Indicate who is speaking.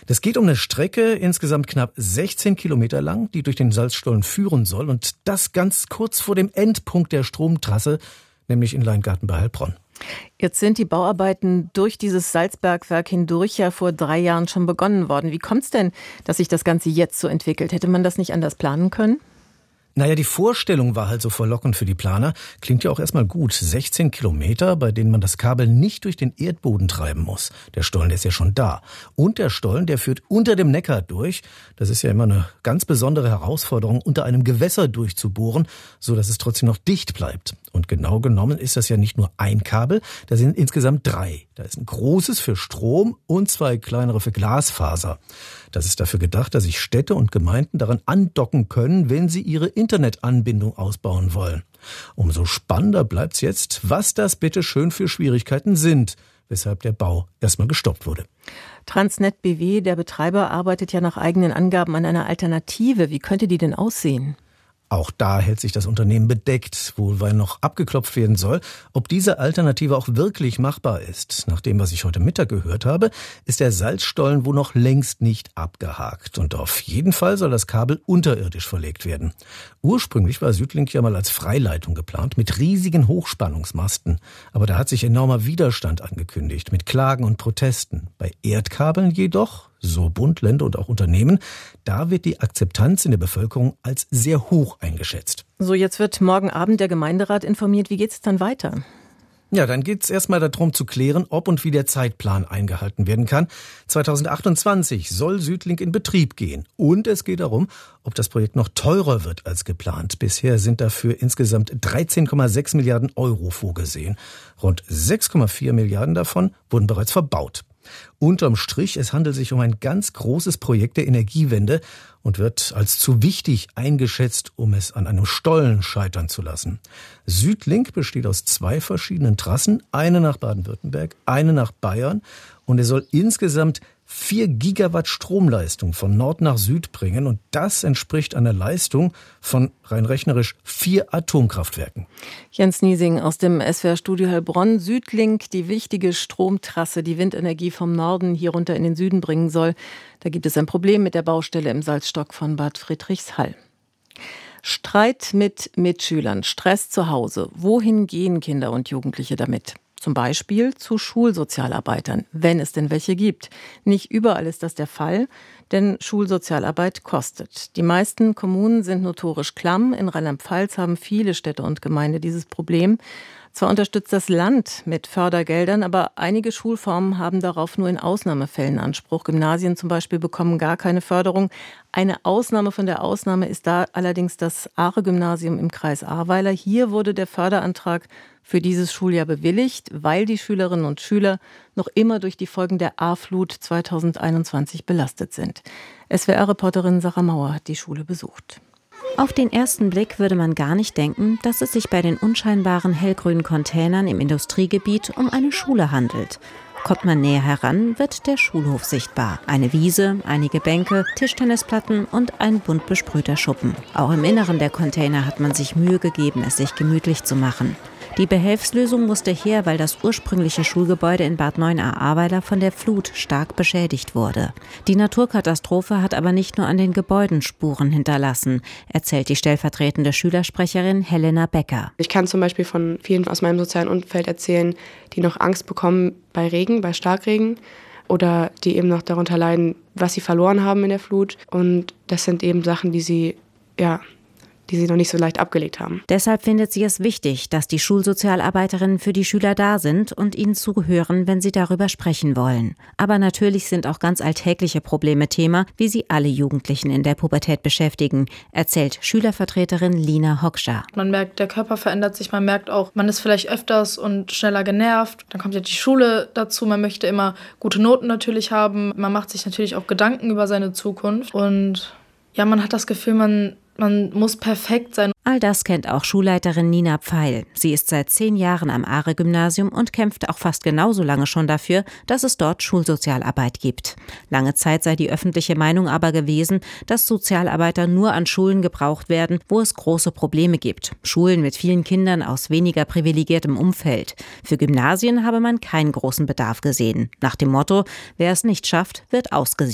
Speaker 1: Es geht um eine Strecke, insgesamt knapp 16 Kilometer lang, die durch den Salzstollen führen soll. Und das ganz kurz vor dem Endpunkt der Stromtrasse, nämlich in Leingarten bei Heilbronn.
Speaker 2: Jetzt sind die Bauarbeiten durch dieses Salzbergwerk hindurch ja vor 3 Jahren schon begonnen worden. Wie kommt es denn, dass sich das Ganze jetzt so entwickelt? Hätte man das nicht anders planen können?
Speaker 1: Naja, die Vorstellung war halt so verlockend für die Planer. Klingt ja auch erstmal gut. 16 Kilometer, bei denen man das Kabel nicht durch den Erdboden treiben muss. Der Stollen, der ist ja schon da. Und der Stollen, der führt unter dem Neckar durch. Das ist ja immer eine ganz besondere Herausforderung, unter einem Gewässer durchzubohren, so dass es trotzdem noch dicht bleibt. Und genau genommen ist das ja nicht nur ein Kabel, da sind insgesamt 3. Da ist ein großes für Strom und 2 kleinere für Glasfaser. Das ist dafür gedacht, dass sich Städte und Gemeinden daran andocken können, wenn sie ihre Internetanbindung ausbauen wollen. Umso spannender bleibt's jetzt, was das bitte schön für Schwierigkeiten sind, weshalb der Bau erstmal gestoppt wurde.
Speaker 2: Transnet BW, der Betreiber, arbeitet ja nach eigenen Angaben an einer Alternative. Wie könnte die denn aussehen?
Speaker 1: Auch da hält sich das Unternehmen bedeckt, wohl weil noch abgeklopft werden soll, ob diese Alternative auch wirklich machbar ist. Nach dem, was ich heute Mittag gehört habe, ist der Salzstollen wohl noch längst nicht abgehakt. Und auf jeden Fall soll das Kabel unterirdisch verlegt werden. Ursprünglich war Südlink ja mal als Freileitung geplant, mit riesigen Hochspannungsmasten. Aber da hat sich enormer Widerstand angekündigt, mit Klagen und Protesten. Bei Erdkabeln jedoch, so Bund, Länder und auch Unternehmen, da wird die Akzeptanz in der Bevölkerung als sehr hoch eingeschätzt.
Speaker 2: So, jetzt wird morgen Abend der Gemeinderat informiert. Wie geht es dann weiter?
Speaker 1: Ja, dann geht es erstmal darum zu klären, ob und wie der Zeitplan eingehalten werden kann. 2028 soll Südlink in Betrieb gehen. Und es geht darum, ob das Projekt noch teurer wird als geplant. Bisher sind dafür insgesamt 13,6 Milliarden Euro vorgesehen. Rund 6,4 Milliarden davon wurden bereits verbaut. Unterm Strich, es handelt sich um ein ganz großes Projekt der Energiewende und wird als zu wichtig eingeschätzt, um es an einem Stollen scheitern zu lassen. Südlink besteht aus 2 verschiedenen Trassen, eine nach Baden-Württemberg, eine nach Bayern, und er soll insgesamt 4 Gigawatt Stromleistung von Nord nach Süd bringen, und das entspricht einer Leistung von rein rechnerisch 4 Atomkraftwerken.
Speaker 2: Jens Niesing aus dem SWR-Studio Heilbronn. Südlink, die wichtige Stromtrasse, die Windenergie vom Norden hier runter in den Süden bringen soll. Da gibt es ein Problem mit der Baustelle im Salzstock von Bad Friedrichshall. Streit mit Mitschülern, Stress zu Hause. Wohin gehen Kinder und Jugendliche damit? Zum Beispiel zu Schulsozialarbeitern, wenn es denn welche gibt. Nicht überall ist das der Fall, denn Schulsozialarbeit kostet. Die meisten Kommunen sind notorisch klamm. In Rheinland-Pfalz haben viele Städte und Gemeinden dieses Problem. Zwar unterstützt das Land mit Fördergeldern, aber einige Schulformen haben darauf nur in Ausnahmefällen Anspruch. Gymnasien zum Beispiel bekommen gar keine Förderung. Eine Ausnahme von der Ausnahme ist da allerdings das Aare-Gymnasium im Kreis Ahrweiler. Hier wurde der Förderantrag für dieses Schuljahr bewilligt, weil die Schülerinnen und Schüler noch immer durch die Folgen der A-Flut 2021 belastet sind. SWR-Reporterin Sarah Mauer hat die Schule besucht.
Speaker 3: Auf den ersten Blick würde man gar nicht denken, dass es sich bei den unscheinbaren hellgrünen Containern im Industriegebiet um eine Schule handelt. Kommt man näher heran, wird der Schulhof sichtbar. Eine Wiese, einige Bänke, Tischtennisplatten und ein bunt besprühter Schuppen. Auch im Inneren der Container hat man sich Mühe gegeben, es sich gemütlich zu machen. Die Behelfslösung musste her, weil das ursprüngliche Schulgebäude in Bad Neuenahr-Ahrweiler von der Flut stark beschädigt wurde. Die Naturkatastrophe hat aber nicht nur an den Gebäuden Spuren hinterlassen, erzählt die stellvertretende Schülersprecherin Helena Becker.
Speaker 4: Ich kann zum Beispiel von vielen aus meinem sozialen Umfeld erzählen, die noch Angst bekommen bei Regen, bei Starkregen, oder die eben noch darunter leiden, was sie verloren haben in der Flut. Und das sind eben Sachen, die sie noch nicht so leicht abgelegt haben.
Speaker 3: Deshalb findet sie es wichtig, dass die Schulsozialarbeiterinnen für die Schüler da sind und ihnen zuhören, wenn sie darüber sprechen wollen. Aber natürlich sind auch ganz alltägliche Probleme Thema, wie sie alle Jugendlichen in der Pubertät beschäftigen, erzählt Schülervertreterin Lina Hockscher.
Speaker 5: Man merkt, der Körper verändert sich, man merkt auch, man ist vielleicht öfters und schneller genervt. Dann kommt ja die Schule dazu, man möchte immer gute Noten natürlich haben. Man macht sich natürlich auch Gedanken über seine Zukunft und ja, man hat das Gefühl, man muss perfekt sein.
Speaker 3: All das kennt auch Schulleiterin Nina Pfeil. Sie ist seit 10 Jahren am Aare-Gymnasium und kämpft auch fast genauso lange schon dafür, dass es dort Schulsozialarbeit gibt. Lange Zeit sei die öffentliche Meinung aber gewesen, dass Sozialarbeiter nur an Schulen gebraucht werden, wo es große Probleme gibt. Schulen mit vielen Kindern aus weniger privilegiertem Umfeld. Für Gymnasien habe man keinen großen Bedarf gesehen. Nach dem Motto, wer es nicht schafft, wird ausgesiedelt.